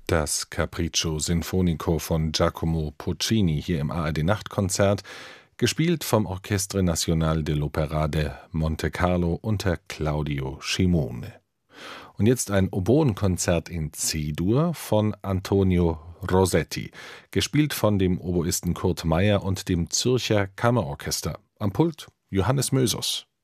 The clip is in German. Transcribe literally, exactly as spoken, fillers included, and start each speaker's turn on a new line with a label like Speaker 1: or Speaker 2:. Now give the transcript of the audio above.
Speaker 1: Das Capriccio Sinfonico von Giacomo Puccini hier im A R D-Nachtkonzert, gespielt vom Orchestre Nacional dell'Opera de Monte Carlo unter Claudio Scimone. Und jetzt ein Oboenkonzert in C-Dur von Antonio Rossetti, gespielt von dem Oboisten Kurt Meyer und dem Zürcher Kammerorchester. Am Pult Johannes Mösus.